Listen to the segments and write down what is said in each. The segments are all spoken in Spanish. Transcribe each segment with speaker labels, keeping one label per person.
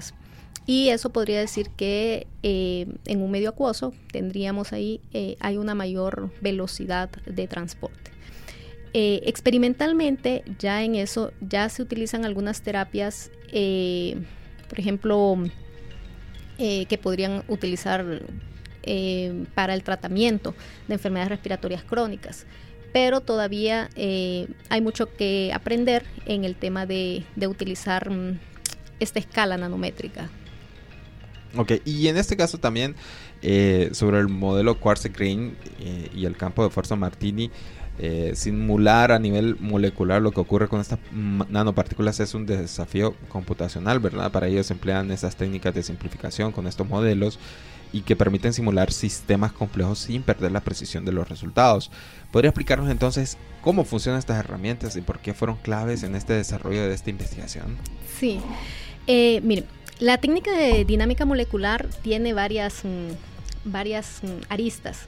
Speaker 1: crónicas. Y eso podría decir que en un medio acuoso tendríamos ahí, hay una mayor velocidad de transporte. Experimentalmente ya en eso ya se utilizan algunas terapias, por ejemplo, que podrían utilizar para el tratamiento de enfermedades respiratorias crónicas. Pero todavía hay mucho que aprender en el tema de utilizar esta escala nanométrica.
Speaker 2: Ok, y en este caso también sobre el modelo Quartz-Green y el campo de fuerza Martini, simular a nivel molecular lo que ocurre con estas nanopartículas es un desafío computacional, ¿verdad? Para ellos emplean esas técnicas de simplificación con estos modelos y que permiten simular sistemas complejos sin perder la precisión de los resultados. ¿Podría explicarnos entonces cómo funcionan estas herramientas y por qué fueron claves en este desarrollo de esta investigación?
Speaker 1: Sí, miren, la técnica de dinámica molecular tiene varias aristas.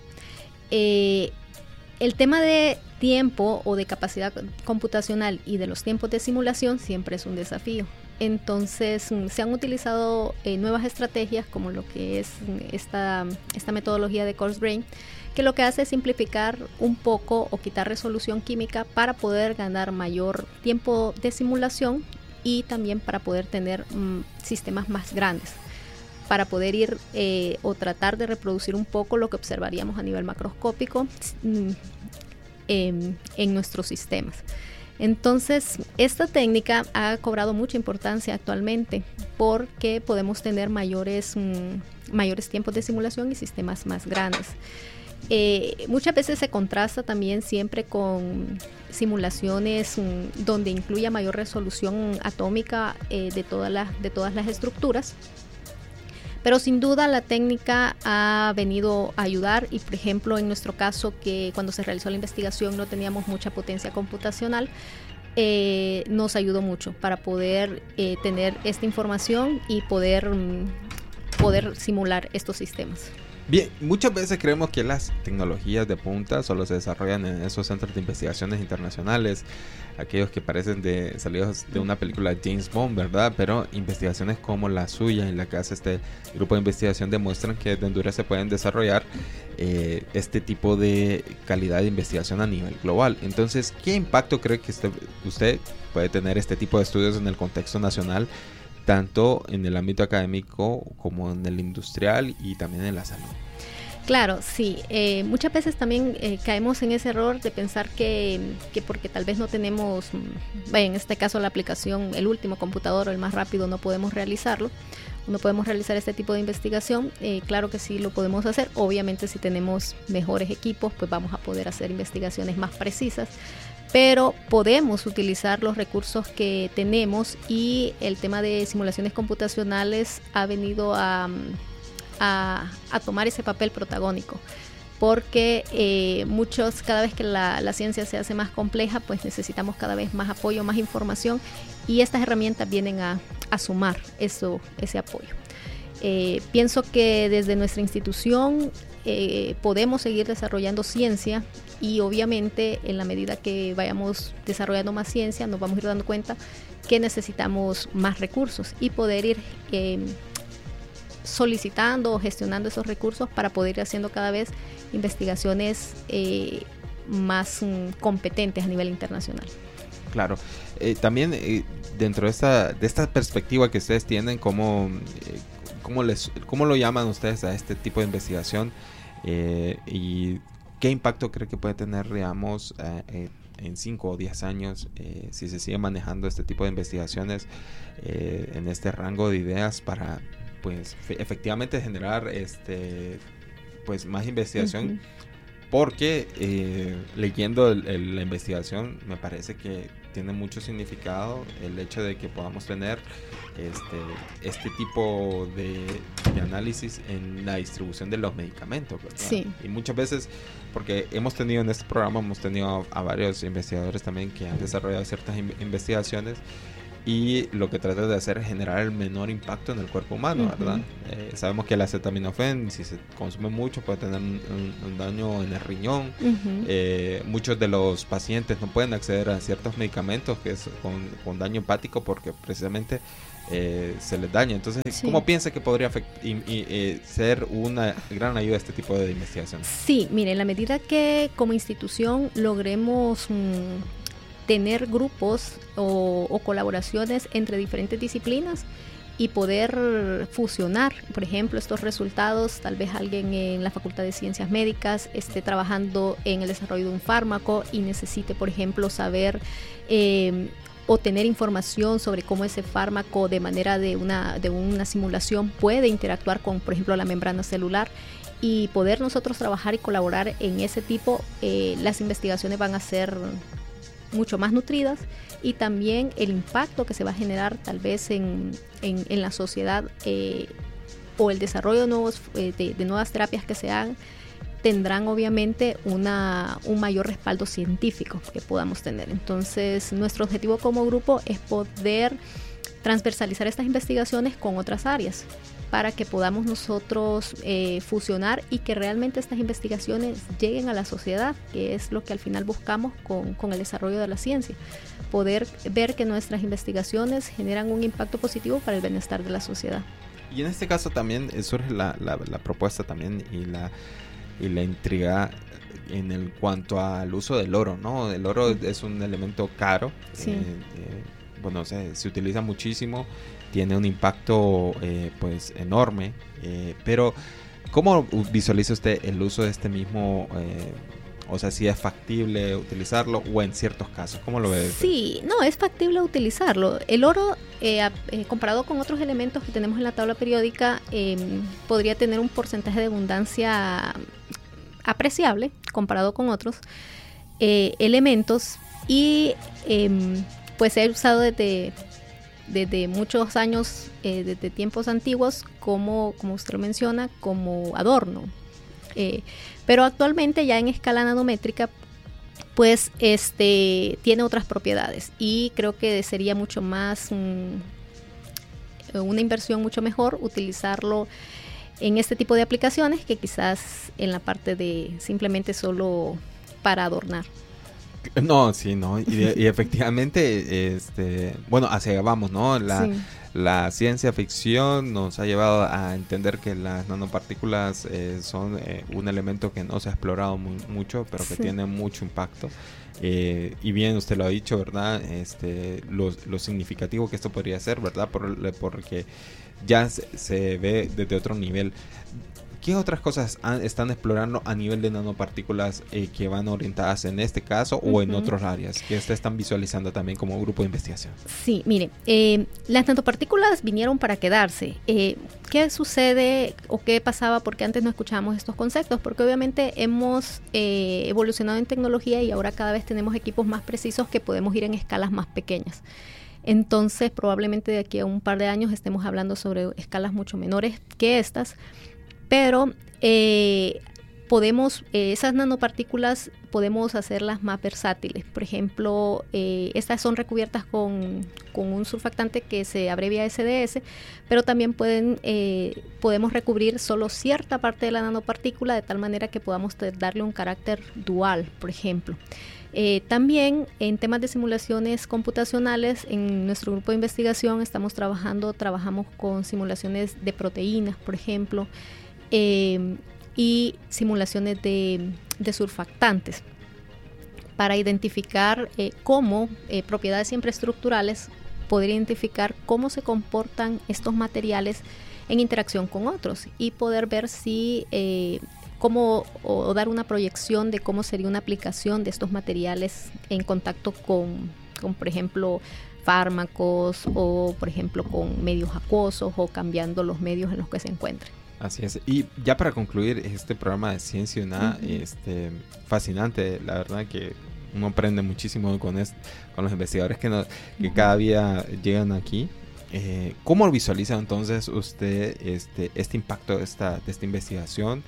Speaker 1: El tema de tiempo o de capacidad computacional y de los tiempos de simulación siempre es un desafío. Entonces se han utilizado nuevas estrategias como lo que es esta metodología de Quartz-Green, que lo que hace es simplificar un poco o quitar resolución química para poder ganar mayor tiempo de simulación y también para poder tener sistemas más grandes, para poder ir o tratar de reproducir un poco lo que observaríamos a nivel macroscópico en nuestros sistemas. Entonces, esta técnica ha cobrado mucha importancia actualmente porque podemos tener mayores tiempos de simulación y sistemas más grandes. Muchas veces se contrasta también siempre con simulaciones donde incluya mayor resolución atómica de todas las estructuras. Pero sin duda la técnica ha venido a ayudar y, por ejemplo, en nuestro caso, que cuando se realizó la investigación no teníamos mucha potencia computacional, nos ayudó mucho para poder tener esta información y poder simular estos sistemas.
Speaker 2: Bien, muchas veces creemos que las tecnologías de punta solo se desarrollan en esos centros de investigaciones internacionales, aquellos que parecen salidos de una película de James Bond, ¿verdad? Pero investigaciones como la suya y la que hace este grupo de investigación demuestran que desde Honduras se pueden desarrollar este tipo de calidad de investigación a nivel global. Entonces, ¿qué impacto cree que usted puede tener este tipo de estudios en el contexto nacional, tanto en el ámbito académico como en el industrial y también en la salud?
Speaker 1: Claro, sí. Muchas veces también caemos en ese error de pensar que porque tal vez no tenemos, en este caso la aplicación, el último computador o el más rápido, no podemos realizarlo. No podemos realizar este tipo de investigación. Claro que sí lo podemos hacer. Obviamente si tenemos mejores equipos, pues vamos a poder hacer investigaciones más precisas. Pero podemos utilizar los recursos que tenemos y el tema de simulaciones computacionales ha venido a tomar ese papel protagónico, porque cada vez que la ciencia se hace más compleja, pues necesitamos cada vez más apoyo, más información, y estas herramientas vienen a sumar ese apoyo. Pienso que desde nuestra institución podemos seguir desarrollando ciencia y obviamente en la medida que vayamos desarrollando más ciencia nos vamos a ir dando cuenta que necesitamos más recursos y poder ir solicitando o gestionando esos recursos para poder ir haciendo cada vez investigaciones más competentes a nivel internacional.
Speaker 2: Claro. También dentro de esta perspectiva que ustedes tienen, ¿cómo lo llaman ustedes a este tipo de investigación? ¿Y qué impacto cree que puede tener, digamos, en 5 o 10 años si se sigue manejando este tipo de investigaciones en este rango de ideas para, pues, efectivamente generar pues más investigación? Uh-huh. Porque leyendo la investigación me parece que tiene mucho significado el hecho de que podamos tener este tipo de análisis en la distribución de los medicamentos, ¿verdad?
Speaker 1: Sí.
Speaker 2: Y muchas veces, porque hemos tenido en este programa, a varios investigadores también que han desarrollado ciertas investigaciones y lo que trata de hacer es generar el menor impacto en el cuerpo humano, ¿verdad? Sabemos que el acetaminofén, si se consume mucho, puede tener un daño en el riñón. Muchos de los pacientes no pueden acceder a ciertos medicamentos que es con daño hepático porque precisamente se les daña. Entonces, ¿cómo piensa que podría ser una gran ayuda este tipo de investigación?
Speaker 1: Sí, mire, en la medida que como institución logremos tener grupos o colaboraciones entre diferentes disciplinas y poder fusionar, por ejemplo, estos resultados, tal vez alguien en la Facultad de Ciencias Médicas esté trabajando en el desarrollo de un fármaco y necesite, por ejemplo, saber o tener información sobre cómo ese fármaco de manera de una simulación puede interactuar con, por ejemplo, la membrana celular, y poder nosotros trabajar y colaborar en ese tipo, las investigaciones van a ser mucho más nutridas, y también el impacto que se va a generar tal vez en la sociedad o el desarrollo de nuevas terapias que se hagan tendrán obviamente un mayor respaldo científico que podamos tener. Entonces, nuestro objetivo como grupo es poder transversalizar estas investigaciones con otras áreas para que podamos nosotros fusionar y que realmente estas investigaciones lleguen a la sociedad, que es lo que al final buscamos con el desarrollo de la ciencia. Poder ver que nuestras investigaciones generan un impacto positivo para el bienestar de la sociedad.
Speaker 2: Y en este caso también surge la propuesta también y la intriga en cuanto al uso del oro, ¿no? El oro es un elemento caro,
Speaker 1: sí.
Speaker 2: Bueno, se utiliza muchísimo, tiene un impacto pues enorme, pero ¿cómo visualiza usted el uso de este mismo, o sea, si es factible utilizarlo o en ciertos casos? ¿Cómo lo ve?
Speaker 1: Sí, no, es factible utilizarlo. El oro, comparado con otros elementos que tenemos en la tabla periódica, podría tener un porcentaje de abundancia apreciable comparado con otros elementos, y pues se ha usado desde muchos años, desde tiempos antiguos, como usted lo menciona, como adorno. Pero actualmente ya en escala nanométrica pues tiene otras propiedades, y creo que sería mucho más una inversión mucho mejor utilizarlo en este tipo de aplicaciones que quizás en la parte de simplemente solo para adornar.
Speaker 2: No, sí, no, y efectivamente, bueno, hacia allá vamos, ¿no? La ciencia ficción nos ha llevado a entender que las nanopartículas son un elemento que no se ha explorado mucho, pero que tiene mucho impacto. Y bien, usted lo ha dicho, ¿verdad? Lo significativo que esto podría ser, ¿verdad? Porque ya se ve desde otro nivel. ¿Qué otras cosas están explorando a nivel de nanopartículas que van orientadas en este caso o en otras áreas que ustedes están visualizando también como grupo de investigación?
Speaker 1: Sí, mire, las nanopartículas vinieron para quedarse. ¿Qué sucede o qué pasaba? Porque antes no escuchábamos estos conceptos, porque obviamente hemos evolucionado en tecnología y ahora cada vez tenemos equipos más precisos que podemos ir en escalas más pequeñas. Entonces, probablemente de aquí a un par de años estemos hablando sobre escalas mucho menores que estas. Pero esas nanopartículas podemos hacerlas más versátiles. Por ejemplo, estas son recubiertas con un surfactante que se abrevia SDS, pero también podemos recubrir solo cierta parte de la nanopartícula de tal manera que podamos darle un carácter dual, por ejemplo. También en temas de simulaciones computacionales, en nuestro grupo de investigación trabajamos con simulaciones de proteínas, por ejemplo, y simulaciones de surfactantes para identificar cómo propiedades siempre estructurales, poder identificar cómo se comportan estos materiales en interacción con otros y poder ver si o dar una proyección de cómo sería una aplicación de estos materiales en contacto con por ejemplo, fármacos o, por ejemplo, con medios acuosos o cambiando los medios en los que se encuentren.
Speaker 2: Así es. Y ya para concluir este programa de Ciencia y Nada, fascinante, la verdad que uno aprende muchísimo con los investigadores que cada día llegan aquí. ¿Cómo visualiza entonces usted este impacto de esta investigación?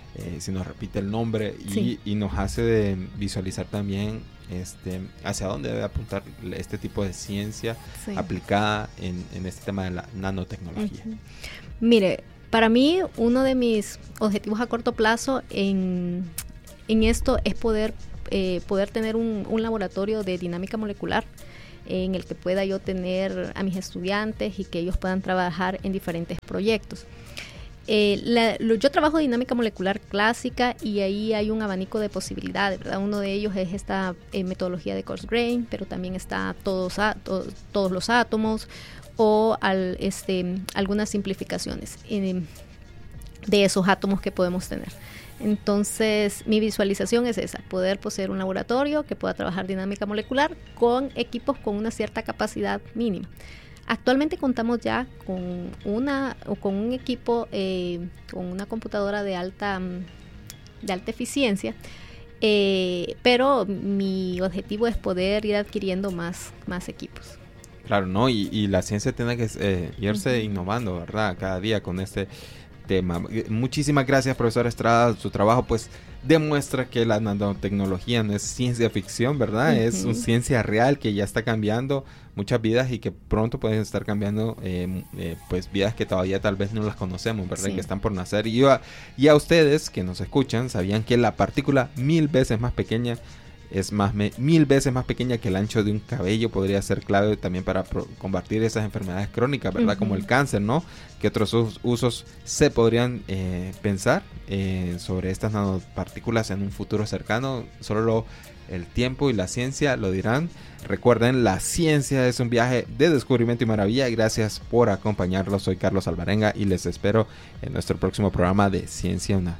Speaker 2: si nos repite el nombre,
Speaker 1: Sí.
Speaker 2: y nos hace de visualizar también hacia dónde debe apuntar este tipo de ciencia
Speaker 1: Sí.
Speaker 2: aplicada en este tema de la nanotecnología.
Speaker 1: Uh-huh. Mire, para mí uno de mis objetivos a corto plazo en esto es poder tener un laboratorio de dinámica molecular en el que pueda yo tener a mis estudiantes y que ellos puedan trabajar en diferentes proyectos. Yo trabajo dinámica molecular clásica y ahí hay un abanico de posibilidades, ¿verdad? Uno de ellos es esta metodología de coarse grain, pero también está todos los átomos o algunas simplificaciones de esos átomos que podemos tener. Entonces, mi visualización es esa, poder poseer un laboratorio que pueda trabajar dinámica molecular con equipos con una cierta capacidad mínima. Actualmente contamos ya con un equipo, con una computadora de alta eficiencia, pero mi objetivo es poder ir adquiriendo más equipos.
Speaker 2: Claro, ¿no? Y la ciencia tiene que irse innovando, ¿verdad? Cada día con este tema. Muchísimas gracias, profesora Estrada. Su trabajo pues demuestra que la nanotecnología no es ciencia ficción, ¿verdad? Uh-huh. Es una ciencia real que ya está cambiando muchas vidas y que pronto pueden estar cambiando pues vidas que todavía tal vez no las conocemos, ¿verdad? Sí. Que están por nacer. Y a ustedes que nos escuchan, ¿sabían que la partícula 1000 veces más pequeña es 1000 veces más pequeña que el ancho de un cabello? Podría ser clave también para combatir esas enfermedades crónicas, ¿verdad? Uh-huh. Como el cáncer, ¿no? ¿Qué otros usos se podrían pensar sobre estas nanopartículas en un futuro cercano? Solo el tiempo y la ciencia lo dirán. Recuerden, la ciencia es un viaje de descubrimiento y maravilla. Gracias por acompañarlos. Soy Carlos Alvarenga y les espero en nuestro próximo programa de Ciencia UNA.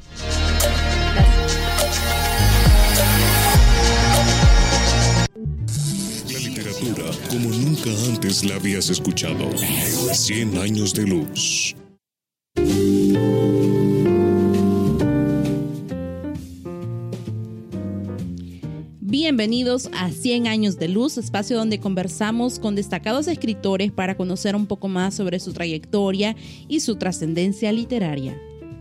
Speaker 3: Como nunca antes la habías escuchado. 100 años de luz.
Speaker 4: Bienvenidos a 100 años de luz, espacio donde conversamos con destacados escritores para conocer un poco más sobre su trayectoria y su trascendencia literaria.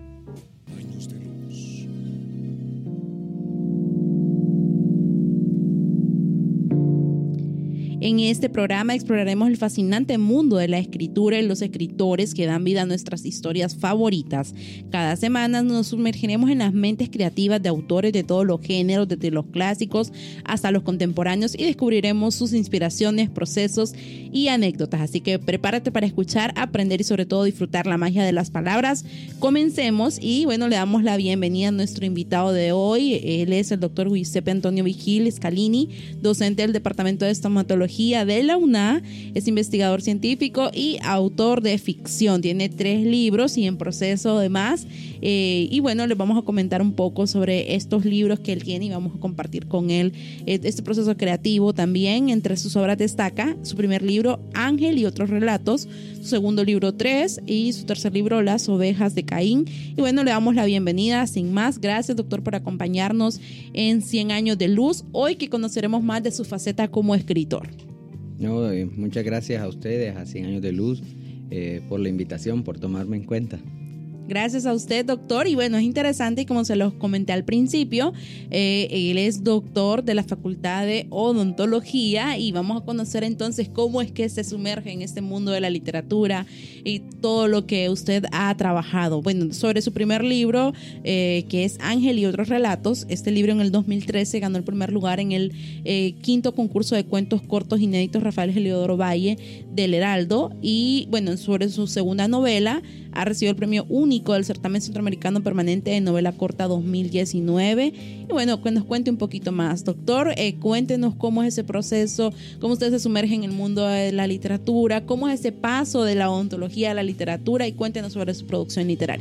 Speaker 4: En este programa exploraremos el fascinante mundo de la escritura y los escritores que dan vida a nuestras historias favoritas. Cada semana nos sumergiremos en las mentes creativas de autores de todos los géneros, desde los clásicos hasta los contemporáneos, y descubriremos sus inspiraciones, procesos y anécdotas. Así que prepárate para escuchar, aprender y sobre todo disfrutar la magia de las palabras. Comencemos y bueno, le damos la bienvenida a nuestro invitado de hoy. Él es el doctor Giuseppe Antonio Vigil Scalini, docente del Departamento de Estomatología de la UNA, es investigador científico y autor de ficción. Tiene 3 libros y en proceso de más. Y bueno, les vamos a comentar un poco sobre estos libros que él tiene y vamos a compartir con él este proceso creativo también. Entre sus obras destaca su primer libro, Ángel y otros relatos, su segundo libro, 3, y su tercer libro, Las ovejas de Caín. Y bueno, le damos la bienvenida. Sin más, gracias, doctor, por acompañarnos en 100 años de luz. Hoy que conoceremos más de su faceta como escritor.
Speaker 5: No, muchas gracias a ustedes, a 100 años de luz, por la invitación, por tomarme en cuenta.
Speaker 4: Gracias a usted, doctor. Y bueno, es interesante, y como se los comenté al principio, él es doctor de la Facultad de Odontología y vamos a conocer entonces cómo es que se sumerge en este mundo de la literatura y todo lo que usted ha trabajado. Bueno, sobre su primer libro, que es Ángel y otros relatos, este libro en el 2013 ganó el primer lugar en el 5º concurso de cuentos cortos inéditos Rafael Heliodoro Valle del Heraldo. Y bueno, sobre su segunda novela, ha recibido el premio único del Certamen Centroamericano Permanente de Novela Corta 2019. Y bueno, que nos cuente un poquito más, doctor. Cuéntenos cómo es ese proceso, cómo usted se sumerge en el mundo de la literatura, cómo es ese paso de la odontología a la literatura, y cuéntenos sobre su producción literaria.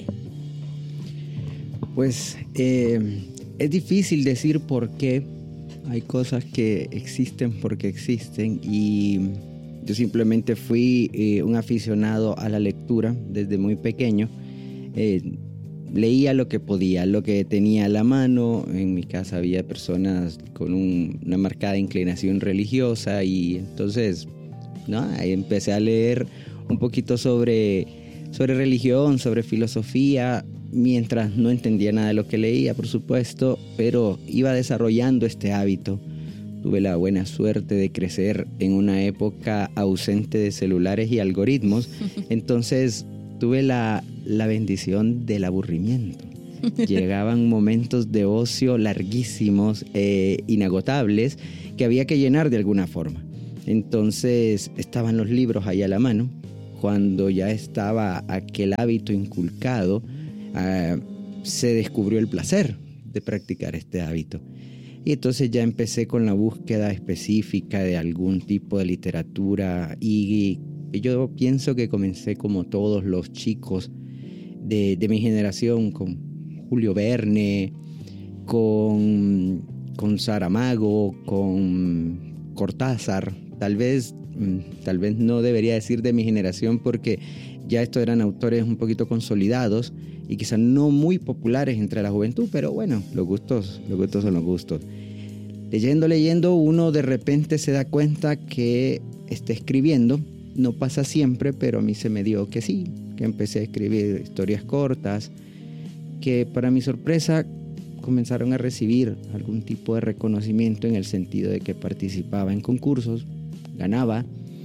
Speaker 5: Pues es difícil decir por qué. Hay cosas que existen porque existen, y yo simplemente fui un aficionado a la lectura desde muy pequeño. Leía lo que podía, lo que tenía a la mano. En mi casa había personas con una marcada inclinación religiosa, y entonces ahí empecé a leer un poquito sobre religión, sobre filosofía, mientras no entendía nada de lo que leía, por supuesto, pero iba desarrollando este hábito. Tuve la buena suerte de crecer en una época ausente de celulares y algoritmos, entonces tuve la bendición del aburrimiento. Llegaban momentos de ocio larguísimos, inagotables, que había que llenar de alguna forma. Entonces estaban los libros ahí a la mano. Cuando ya estaba aquel hábito inculcado, se descubrió el placer de practicar este hábito. Y entonces ya empecé con la búsqueda específica de algún tipo de literatura, y yo pienso que comencé como todos los chicos de mi generación, con Julio Verne, con Saramago, con Cortázar. Tal vez no debería decir de mi generación, porque ya estos eran autores un poquito consolidados y quizás no muy populares entre la juventud, pero bueno, los gustos son los gustos. Leyendo, uno de repente se da cuenta que está escribiendo. No pasa siempre, pero a mí se me dio que sí, que empecé a escribir historias cortas, que para mi sorpresa comenzaron a recibir algún tipo de reconocimiento, en el sentido de que participaba en concursos, ganaba,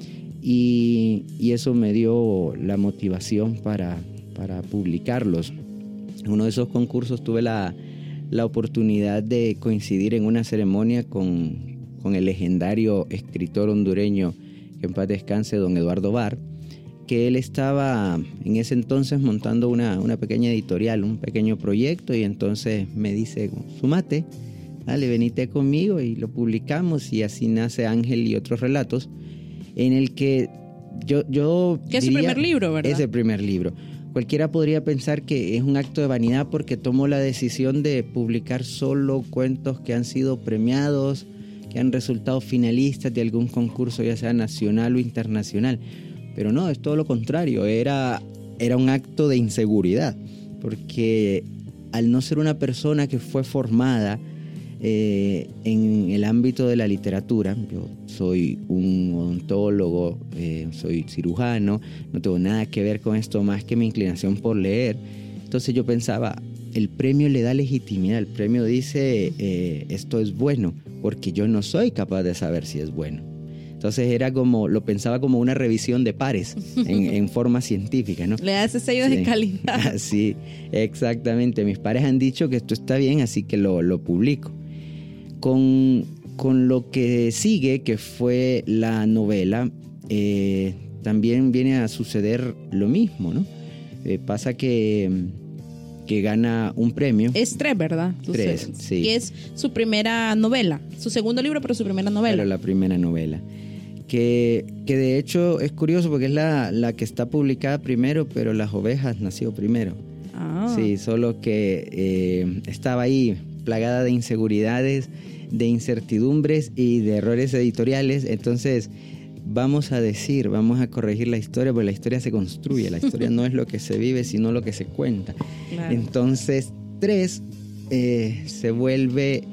Speaker 5: y eso me dio la motivación para publicarlos. En uno de esos concursos tuve la oportunidad de coincidir en una ceremonia con el legendario escritor hondureño, que en paz descanse, don Eduardo Bar, que él estaba en ese entonces montando una pequeña editorial, un pequeño proyecto, y entonces me dice: súmate, dale, venite conmigo, y lo publicamos, y así nace Ángel y otros relatos, en el que yo
Speaker 4: que es su primer libro, ¿verdad?
Speaker 5: Es el primer libro. Cualquiera podría pensar que es un acto de vanidad, porque tomó la decisión de publicar solo cuentos que han sido premiados, que han resultado finalistas de algún concurso, ya sea nacional o internacional. Pero no, es todo lo contrario. Era un acto de inseguridad, porque al no ser una persona que fue formada en el ámbito de la literatura, yo soy un odontólogo, soy cirujano, no tengo nada que ver con esto más que mi inclinación por leer. Entonces yo pensaba, el premio le da legitimidad, el premio dice esto es bueno, porque yo no soy capaz de saber si es bueno. Entonces lo pensaba como una revisión de pares en forma científica, ¿no?
Speaker 4: Le da ese sello de calidad.
Speaker 5: Sí, exactamente. Mis pares han dicho que esto está bien, así que lo publico. Con lo que sigue, que fue la novela, también viene a suceder lo mismo, ¿no? Pasa que gana un premio.
Speaker 4: Es 3, ¿verdad?
Speaker 5: 3, sí.
Speaker 4: Y es su primera novela, su segundo libro, pero su primera novela.
Speaker 5: Pero la primera novela. Que de hecho es curioso, porque es la que está publicada primero, pero Las Ovejas nació primero.
Speaker 4: Ah.
Speaker 5: Sí, solo que estaba ahí plagada de inseguridades, de incertidumbres y de errores editoriales. Entonces vamos a corregir la historia, porque la historia se construye, la historia no es lo que se vive, sino lo que se cuenta. Claro. Entonces 3 se vuelve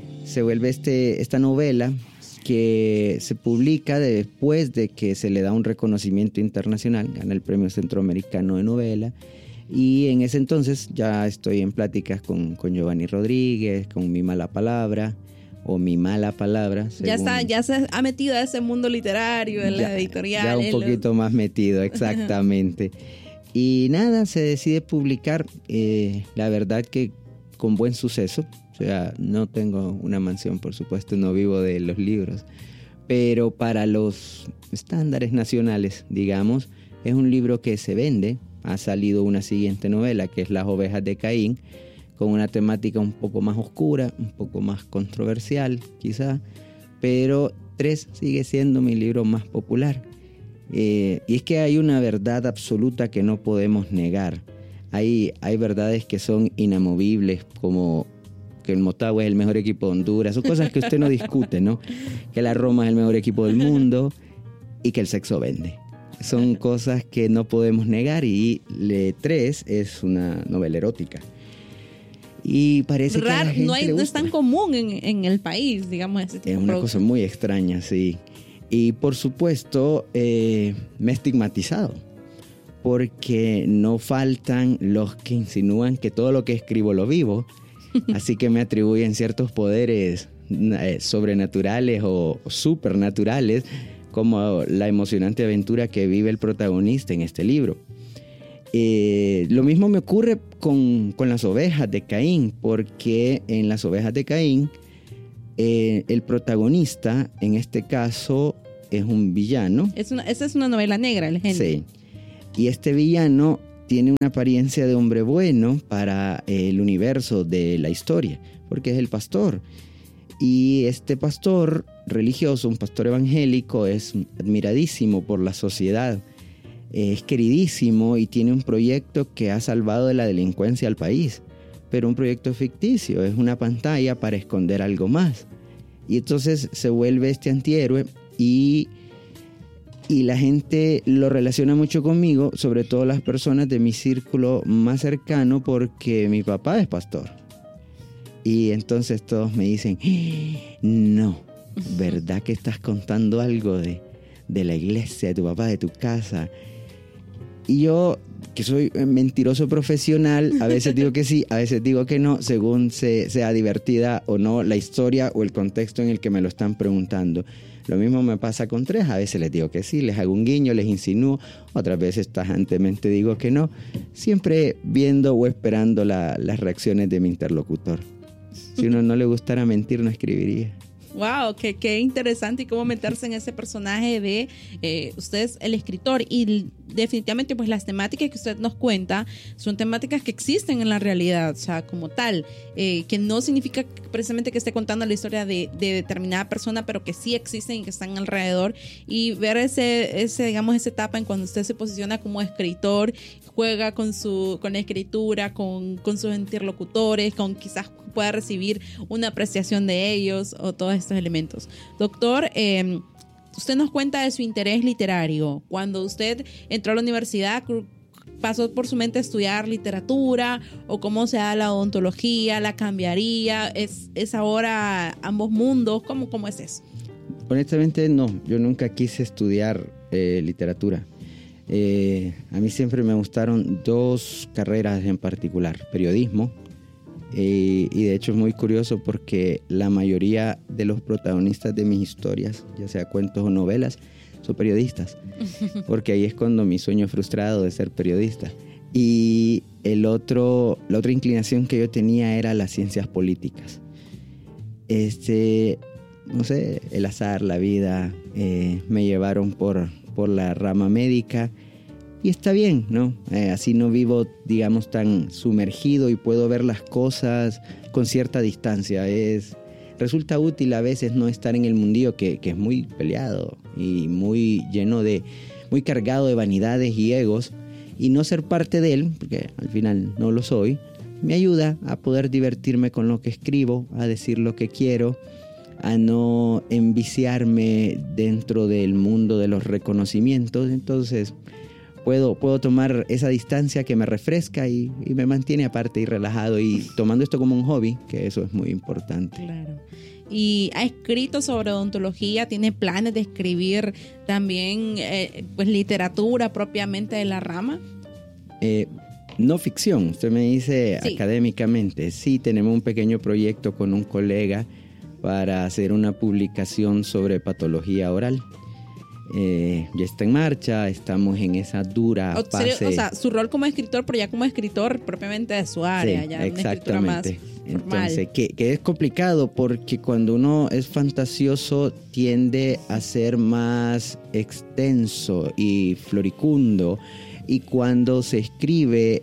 Speaker 5: esta novela que se publica después de que se le da un reconocimiento internacional, gana el Premio Centroamericano de Novela, y en ese entonces ya estoy en pláticas con Giovanni Rodríguez, con Mi Mala Palabra, o Mi Mala Palabra.
Speaker 4: Ya se ha metido a ese mundo literario, en la editorial.
Speaker 5: Ya un poquito más metido, exactamente. Y nada, se decide publicar, la verdad que con buen suceso. O sea, no tengo una mansión, por supuesto, no vivo de los libros, pero para los estándares nacionales, digamos, es un libro que se vende. Ha salido una siguiente novela, que es Las Ovejas de Caín, con una temática un poco más oscura, un poco más controversial quizá, pero 3 sigue siendo mi libro más popular. Y es que hay una verdad absoluta que no podemos negar. Hay verdades que son inamovibles, como que el Motagua es el mejor equipo de Honduras. Son cosas que usted no discute, ¿no? Que la Roma es el mejor equipo del mundo y que el sexo vende. Son cosas que no podemos negar, y 3 es una novela erótica. Y parece que a la gente
Speaker 4: no es tan común en el país, digamos, ese tipo
Speaker 5: de una cosa muy extraña, sí. Y por supuesto me he estigmatizado, porque no faltan los que insinúan que todo lo que escribo lo vivo, así que me atribuyen ciertos poderes sobrenaturales o supernaturales, como la emocionante aventura que vive el protagonista en este libro. Lo mismo me ocurre con las ovejas de Caín, porque en las ovejas de Caín el protagonista en este caso es un villano.
Speaker 4: Esa es una novela negra, el género.
Speaker 5: Sí. Y este villano tiene una apariencia de hombre bueno para el universo de la historia, porque es el pastor. Y este pastor religioso, un pastor evangélico, es admiradísimo por la sociedad. Es queridísimo y tiene un proyecto que ha salvado de la delincuencia al país. Pero un proyecto ficticio, es una pantalla para esconder algo más. Y entonces se vuelve este antihéroe y la gente lo relaciona mucho conmigo, sobre todo las personas de mi círculo más cercano, porque mi papá es pastor. Y entonces todos me dicen, no, ¿verdad que estás contando algo de la iglesia, de tu papá, de tu casa? Y yo, que soy mentiroso profesional, a veces digo que sí, a veces digo que no, según sea divertida o no la historia o el contexto en el que me lo están preguntando. Lo mismo me pasa con tres, a veces les digo que sí, les hago un guiño, les insinúo, otras veces tajantemente digo que no, siempre viendo o esperando las reacciones de mi interlocutor. Si uno no le gustara mentir, no escribiría.
Speaker 4: Wow, qué interesante y cómo meterse en ese personaje de usted es el escritor, y definitivamente pues las temáticas que usted nos cuenta son temáticas que existen en la realidad, o sea, como tal, que no significa precisamente que esté contando la historia de determinada persona, pero que sí existen y que están alrededor, y ver digamos, esa etapa en cuando usted se posiciona como escritor, juega con la escritura, con sus interlocutores, con quizás pueda recibir una apreciación de ellos o todos estos elementos. Doctor, usted nos cuenta de su interés literario. Cuando usted entró a la universidad, ¿pasó por su mente estudiar literatura o cómo se da la odontología? ¿La cambiaría? ¿Es ahora ambos mundos? ¿Cómo es eso?
Speaker 5: Honestamente no, yo nunca quise estudiar literatura. A mí siempre me gustaron dos carreras en particular, periodismo. Y de hecho es muy curioso porque la mayoría de los protagonistas de mis historias, ya sea cuentos o novelas, son periodistas, porque ahí es cuando mi sueño frustrado de ser periodista. Y la otra inclinación que yo tenía era las ciencias políticas. No sé, el azar, la vida, me llevaron por la rama médica. Y está bien, ¿no? Así no vivo, digamos, tan sumergido y puedo ver las cosas con cierta distancia. Resulta útil a veces no estar en el mundillo que es muy peleado y muy muy cargado de vanidades y egos, y no ser parte de él, porque al final no lo soy, me ayuda a poder divertirme con lo que escribo, a decir lo que quiero, a no enviciarme dentro del mundo de los reconocimientos. Entonces puedo tomar esa distancia que me refresca y me mantiene aparte y relajado, y tomando esto como un hobby, que eso es muy importante.
Speaker 4: Claro. ¿Y ha escrito sobre odontología? ¿Tiene planes de escribir también pues literatura propiamente de la rama?
Speaker 5: No ficción, usted me dice sí. Académicamente. Sí, tenemos un pequeño proyecto con un colega para hacer una publicación sobre patología oral. Ya está en marcha, estamos en esa dura fase.
Speaker 4: O sea, su rol como escritor, pero ya como escritor propiamente de su área,
Speaker 5: sí,
Speaker 4: ya
Speaker 5: exactamente.
Speaker 4: Una escritura más formal.
Speaker 5: Entonces, que es complicado porque cuando uno es fantasioso tiende a ser más extenso y floricundo, y cuando se escribe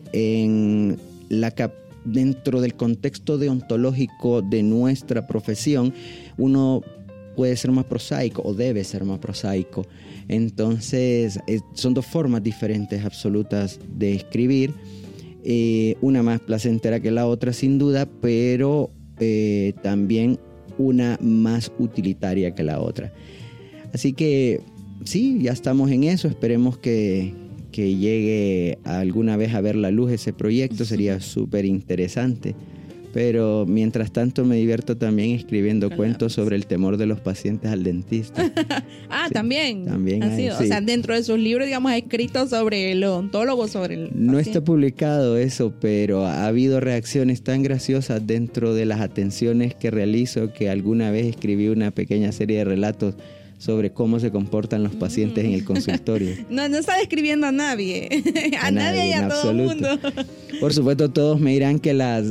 Speaker 5: dentro del contexto deontológico de nuestra profesión, uno puede ser más prosaico o debe ser más prosaico. Entonces son dos formas diferentes absolutas de escribir, una más placentera que la otra sin duda, pero también una más utilitaria que la otra. Así que sí, ya estamos en eso. Esperemos que llegue alguna vez a ver la luz ese proyecto. Sería súper interesante. Pero mientras tanto me divierto también escribiendo cuentos sobre el temor de los pacientes al dentista.
Speaker 4: Sí, también
Speaker 5: ha sido. Sí.
Speaker 4: O sea, dentro de sus libros, digamos, ha escrito sobre el odontólogo, sobre el paciente.
Speaker 5: No está publicado eso, pero ha habido reacciones tan graciosas dentro de las atenciones que realizo, que alguna vez escribí una pequeña serie de relatos sobre cómo se comportan los pacientes en el consultorio.
Speaker 4: No está describiendo a nadie. a nadie y a todo el mundo.
Speaker 5: Por supuesto, todos me dirán que las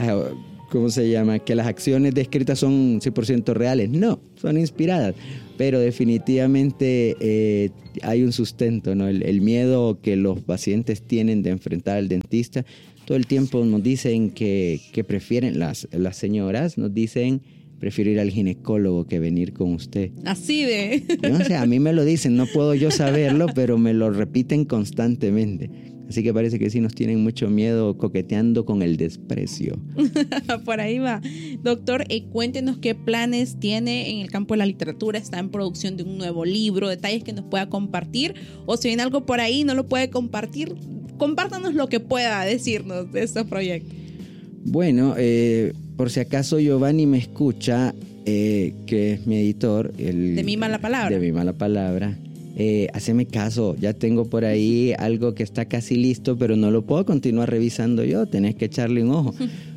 Speaker 5: ¿cómo se llama? Que las acciones descritas son 100% reales. No, son inspiradas. Pero definitivamente hay un sustento, ¿no? El miedo que los pacientes tienen de enfrentar al dentista. Todo el tiempo nos dicen que prefieren, las señoras nos dicen, prefiero ir al ginecólogo que venir con usted.
Speaker 4: Así de...
Speaker 5: No sé, a mí me lo dicen, no puedo yo saberlo, pero me lo repiten constantemente. Así que parece que sí nos tienen mucho miedo, coqueteando con el desprecio.
Speaker 4: Por ahí va. Doctor, cuéntenos qué planes tiene en el campo de la literatura. ¿Está en producción de un nuevo libro? Detalles que nos pueda compartir. O si viene algo por ahí no lo puede compartir, compártanos lo que pueda decirnos de estos proyectos.
Speaker 5: Bueno, por si acaso Giovanni me escucha, que es mi editor.
Speaker 4: De Mi Mala Palabra.
Speaker 5: De Mi Mala Palabra. Haceme caso, ya tengo por ahí algo que está casi listo, pero no lo puedo continuar revisando yo, tenés que echarle un ojo.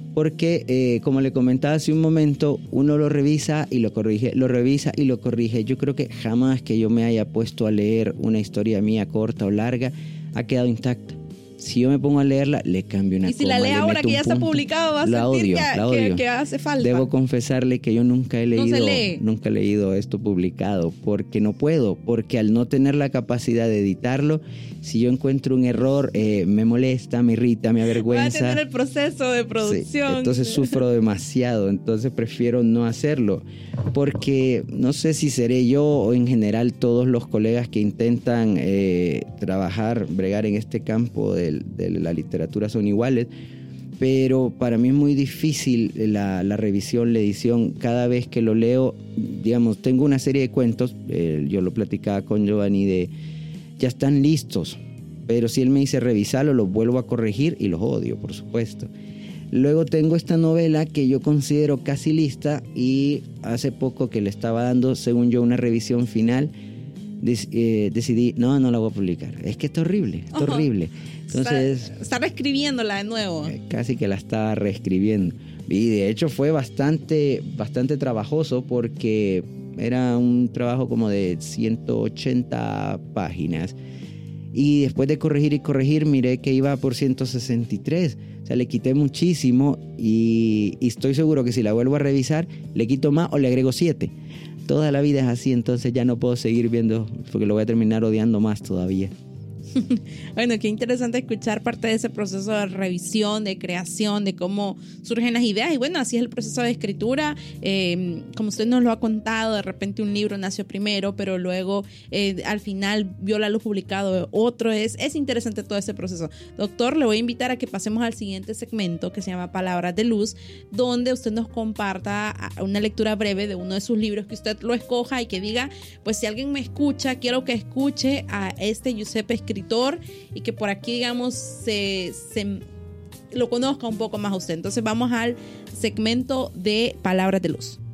Speaker 5: Porque, como le comentaba hace un momento, uno lo revisa y lo corrige, lo revisa y lo corrige. Yo creo que jamás que yo me haya puesto a leer una historia mía corta o larga ha quedado intacta. Si yo me pongo a leerla, le cambio una coma.
Speaker 4: Y si la lee ahora que ya está publicado, va a sentir que hace falta.
Speaker 5: Debo confesarle que yo nunca he leído esto publicado, porque no puedo, porque al no tener la capacidad de editarlo, si yo encuentro un error, me molesta, me irrita, me avergüenza.
Speaker 4: Va a tener el proceso de producción.
Speaker 5: Sí, entonces sufro demasiado, entonces prefiero no hacerlo, porque no sé si seré yo o en general todos los colegas que intentan bregar en este campo de la literatura son iguales, pero para mí es muy difícil la revisión, la edición. Cada vez que lo leo, digamos, tengo una serie de cuentos, yo lo platicaba con Giovanni, ya están listos, pero si él me dice revisarlo, los vuelvo a corregir y los odio, por supuesto. Luego tengo esta novela que yo considero casi lista y hace poco que le estaba dando, según yo, una revisión final, decidí, no la voy a publicar. Es que está horrible, horrible. Entonces,
Speaker 4: está reescribiéndola de nuevo.
Speaker 5: Casi que la estaba reescribiendo. Y de hecho fue bastante trabajoso, porque era un trabajo como de 180 páginas. Y después de corregir, miré que iba por 163. O sea, le quité muchísimo y estoy seguro que si la vuelvo a revisar, le quito más o le agrego 7. Toda la vida es así, entonces ya no puedo seguir viendo, porque lo voy a terminar odiando más todavía.
Speaker 4: Bueno, qué interesante escuchar parte de ese proceso de revisión, de creación, de cómo surgen las ideas. Y bueno, así es el proceso de escritura. Como usted nos lo ha contado, de repente un libro nació primero, pero luego al final vio la luz publicado otro. Es interesante todo ese proceso. Doctor, le voy a invitar a que pasemos al siguiente segmento, que se llama Palabras de Luz, donde usted nos comparta una lectura breve de uno de sus libros, que usted lo escoja y que diga, pues si alguien me escucha, quiero que escuche a este Giuseppe escritor, y que por aquí, digamos, se lo conozca un poco más a usted. Entonces vamos al segmento de Palabras de Luz.